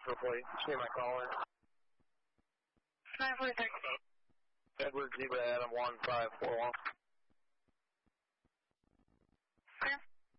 plate. See my caller. 946. Edward Zebra Adam 1541.